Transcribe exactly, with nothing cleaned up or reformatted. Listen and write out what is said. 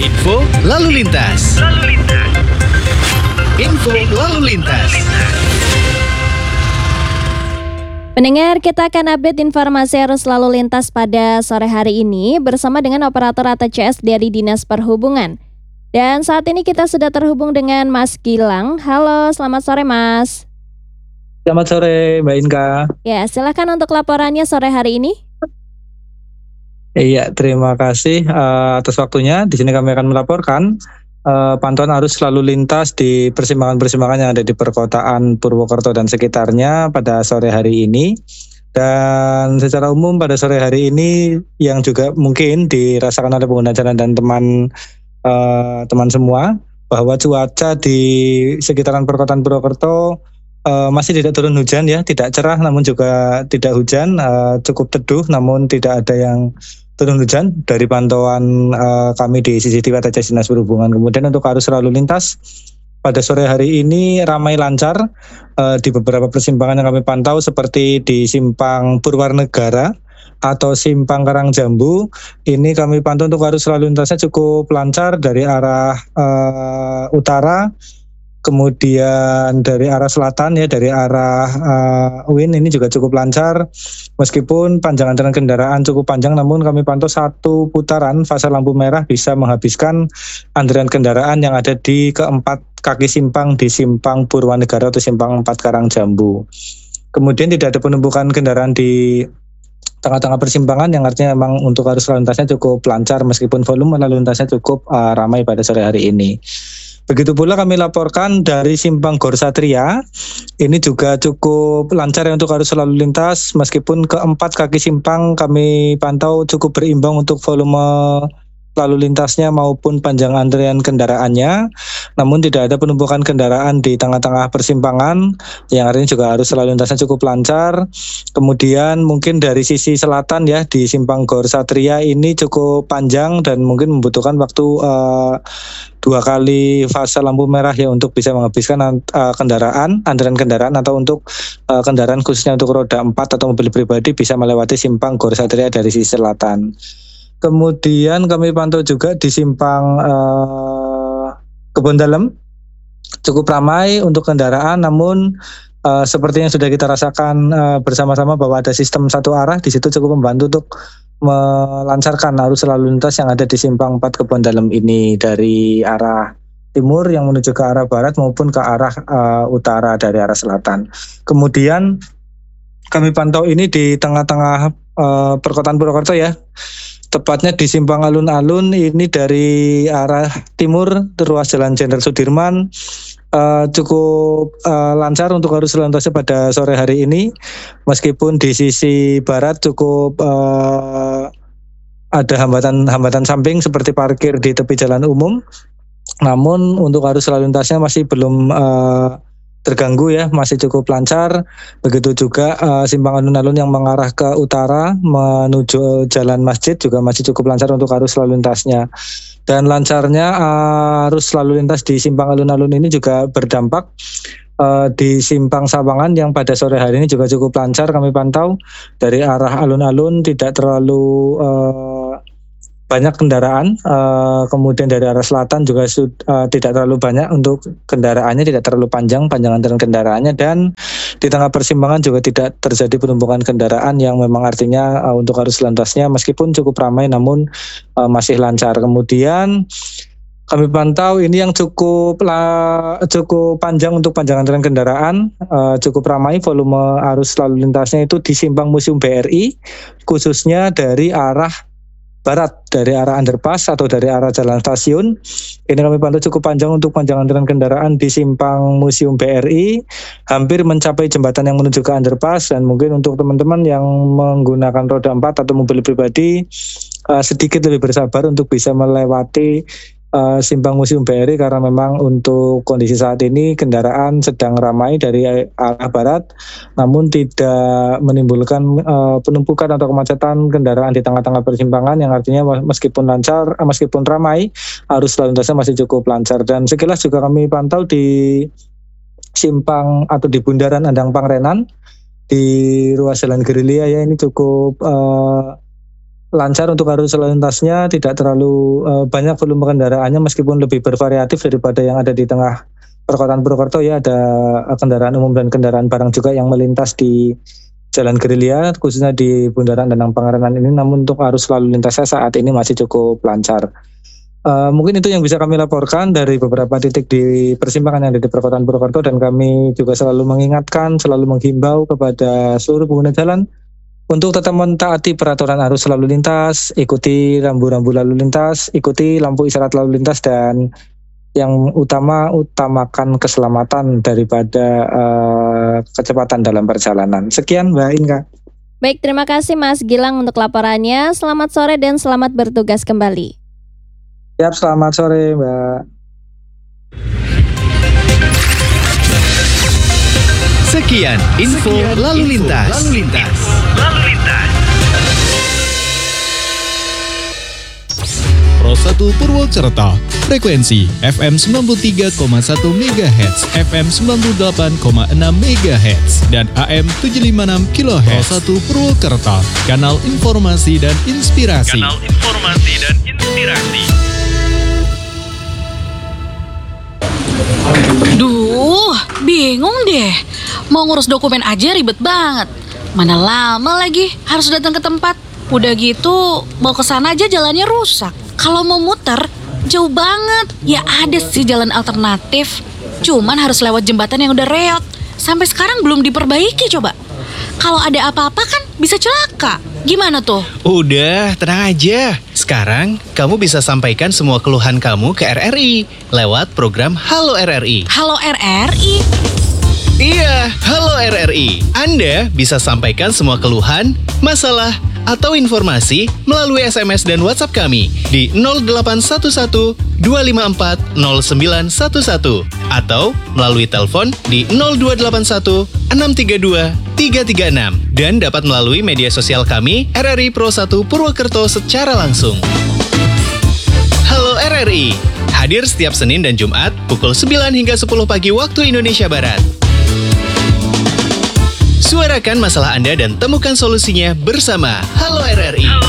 Info lalu lintas. Lalu lintas. Info lalu lintas. Pendengar, kita akan update informasi arus lalu lintas pada sore hari ini bersama dengan operator A T C S dari Dinas Perhubungan. Dan saat ini kita sudah terhubung dengan Mas Gilang. Halo, selamat sore Mas. Selamat sore Mbak Inka. Ya, silakan untuk laporannya sore hari ini. Iya, terima kasih uh, atas waktunya. Di sini kami akan melaporkan uh, pantauan arus lalu lintas di persimpangan-persimpangan yang ada di perkotaan Purwokerto dan sekitarnya pada sore hari ini. Dan secara umum pada sore hari ini yang juga mungkin dirasakan oleh pengguna jalan dan teman uh, teman semua, bahwa cuaca di sekitaran perkotaan Purwokerto uh, masih tidak turun hujan ya, tidak cerah namun juga tidak hujan, uh, cukup teduh namun tidak ada yang turun hujan dari pantauan uh, kami di C C T V A T C S Dinas Perhubungan. Kemudian untuk arus lalu lintas pada sore hari ini ramai lancar uh, di beberapa persimpangan yang kami pantau seperti di Simpang Purwanegara atau Simpang Karangjambu. Ini kami pantau untuk arus lalu lintasnya cukup lancar dari arah uh, utara, kemudian dari arah selatan ya, dari arah uh, U I N ini juga cukup lancar. Meskipun panjang antrian kendaraan cukup panjang, namun kami pantau satu putaran fase lampu merah bisa menghabiskan antrian kendaraan yang ada di keempat kaki simpang di Simpang Purwanegara atau Simpang empat Karangjambu. Kemudian tidak ada penumpukan kendaraan di tengah-tengah persimpangan, yang artinya memang untuk arus lalu lintasnya cukup lancar meskipun volume lalu lintasnya cukup uh, ramai pada sore hari ini. Begitu pula kami laporkan dari Simpang Gor Satria, ini juga cukup lancar ya untuk arus lalu lintas, meskipun keempat kaki simpang kami pantau cukup berimbang untuk volume lalu lintasnya maupun panjang antrian kendaraannya, namun tidak ada penumpukan kendaraan di tengah-tengah persimpangan, yang artinya juga arus lalu lintasnya cukup lancar. Kemudian mungkin dari sisi selatan ya, di Simpang Gor Satria ini cukup panjang dan mungkin membutuhkan waktu uh, dua kali fase lampu merah ya untuk bisa menghabiskan uh, kendaraan, antrian kendaraan, atau untuk uh, kendaraan khususnya untuk roda empat atau mobil pribadi bisa melewati Simpang Gor Satria dari sisi selatan. Kemudian kami pantau juga di Simpang uh, Kebon Dalem cukup ramai untuk kendaraan, namun uh, seperti yang sudah kita rasakan uh, bersama-sama bahwa ada sistem satu arah di situ cukup membantu untuk melancarkan arus lalu lintas yang ada di Simpang empat Kebon Dalem ini dari arah timur yang menuju ke arah barat maupun ke arah uh, utara dari arah selatan. Kemudian kami pantau ini di tengah-tengah uh, perkotaan Purwokerto ya, tepatnya di Simpang Alun-Alun ini dari arah timur ruas Jalan Jenderal Sudirman uh, cukup uh, lancar untuk arus lalu lintasnya pada sore hari ini, meskipun di sisi barat cukup uh, ada hambatan-hambatan samping seperti parkir di tepi jalan umum, namun untuk arus lalu lintasnya masih belum uh, terganggu ya, masih cukup lancar. Begitu juga uh, Simpang Alun-Alun yang mengarah ke utara menuju Jalan Masjid juga masih cukup lancar untuk arus lalu lintasnya. Dan lancarnya uh, arus lalu lintas di Simpang Alun-Alun ini juga berdampak uh, di Simpang Sawangan yang pada sore hari ini juga cukup lancar kami pantau. Dari arah alun-alun tidak terlalu uh, banyak kendaraan, uh, kemudian dari arah selatan juga uh, tidak terlalu banyak untuk kendaraannya, tidak terlalu panjang panjang antrian kendaraannya, dan di tengah persimpangan juga tidak terjadi penumpukan kendaraan yang memang artinya uh, untuk arus lintasnya meskipun cukup ramai namun uh, masih lancar. Kemudian kami pantau ini yang cukup la, cukup panjang untuk panjang antrian kendaraan, uh, cukup ramai volume arus lalu lintasnya itu di Simpang Museum B R I, khususnya dari arah barat, dari arah underpass atau dari arah jalan stasiun. Ini kami pantau cukup panjang untuk panjang antrian kendaraan di Simpang Museum B R I, hampir mencapai jembatan yang menuju ke underpass. Dan mungkin untuk teman-teman yang menggunakan roda empat atau mobil pribadi uh, sedikit lebih bersabar untuk bisa melewati uh, Simpang Museum B R I, karena memang untuk kondisi saat ini kendaraan sedang ramai dari arah barat, namun tidak menimbulkan uh, penumpukan atau kemacetan kendaraan di tengah-tengah persimpangan, yang artinya meskipun lancar, uh, meskipun ramai, arus lalu lintasnya masih cukup lancar. Dan sekilas juga kami pantau di Simpang atau di Bundaran Andang Pangrenan di ruas Jalan Gerilya ya, ini cukup uh, lancar untuk arus lalu lintasnya, tidak terlalu uh, banyak volume kendaraannya meskipun lebih bervariatif daripada yang ada di tengah perkotaan Purwokerto ya. Ada uh, kendaraan umum dan kendaraan barang juga yang melintas di Jalan Gerilya, khususnya di Bundaran Danang Pangeran ini. Namun untuk arus lalu lintasnya saat ini masih cukup lancar. Uh, mungkin itu yang bisa kami laporkan dari beberapa titik di persimpangan yang ada di perkotaan Purwokerto, dan kami juga selalu mengingatkan, selalu menghimbau kepada seluruh pengguna jalan untuk tetap mentaati peraturan arus lalu lintas, ikuti rambu-rambu lalu lintas, ikuti lampu isyarat lalu lintas, dan yang utama utamakan keselamatan daripada uh, kecepatan dalam perjalanan. Sekian Mbak Inka. Baik, terima kasih Mas Gilang untuk laporannya. Selamat sore dan selamat bertugas kembali. Siap, selamat sore Mbak. Sekian info Sekian lalu lintas. Info, lalu lintas. Lalu lintas. Pro satu Purwokerto, frekuensi F M sembilan puluh tiga koma satu megahertz, F M sembilan puluh delapan koma enam megahertz, dan A M tujuh ratus lima puluh enam kilohertz. Pro satu Purwokerto, kanal informasi dan inspirasi. Kanal informasi dan inspirasi. Duh, bingung deh. Mau ngurus dokumen aja ribet banget. Mana lama lagi harus datang ke tempat. Udah gitu, mau ke sana aja jalannya rusak. Kalau mau muter, jauh banget. Ya ada sih jalan alternatif. Cuman harus lewat jembatan yang udah reot. Sampai sekarang belum diperbaiki coba. Kalau ada apa-apa kan bisa celaka. Gimana tuh? Udah, tenang aja. Sekarang kamu bisa sampaikan semua keluhan kamu ke R R I lewat program Halo R R I. Halo R R I? Iya, Halo R R I. Anda bisa sampaikan semua keluhan, masalah, atau informasi melalui S M S dan WhatsApp kami di nol delapan satu satu dua lima empat nol sembilan satu satu atau melalui telepon di nol dua delapan satu enam tiga dua tiga tiga enam, dan dapat melalui media sosial kami R R I Pro satu Purwokerto secara langsung. Halo R R I, hadir setiap Senin dan Jumat pukul sembilan hingga sepuluh pagi waktu Indonesia Barat. Suarakan masalah Anda dan temukan solusinya bersama Halo R R I.